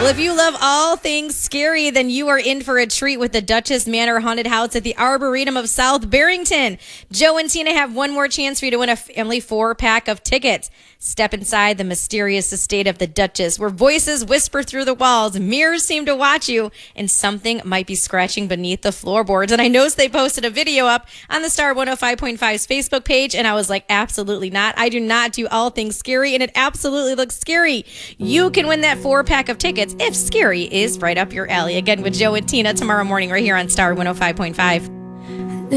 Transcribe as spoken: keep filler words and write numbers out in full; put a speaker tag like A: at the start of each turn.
A: Well, if you love all things scary, then you are in for a treat with the Duchess Manor Haunted House at the Arboretum of South Barrington. Joe and Tina have one more chance for you to win a family four-pack of tickets. Step inside the mysterious estate of the Duchess, where voices whisper through the walls, mirrors seem to watch you, and something might be scratching beneath the floorboards. And I noticed they posted a video up on the Star one oh five point five's Facebook page, and I was like, absolutely not. I do not do all things scary, and it absolutely looks scary. You can win that four-pack of tickets if scary is right up your alley. Again, with Joe and Tina tomorrow morning right here on Star one oh five point five.